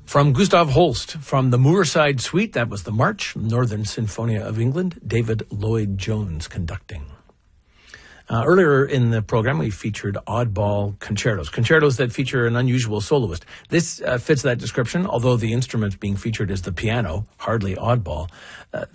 From Gustav Holst, from the Moorside Suite, that was the March, Northern Sinfonia of England, David Lloyd-Jones conducting. Earlier in the program, we featured oddball concertos that feature an unusual soloist. This fits that description, although the instrument being featured is the piano, hardly oddball.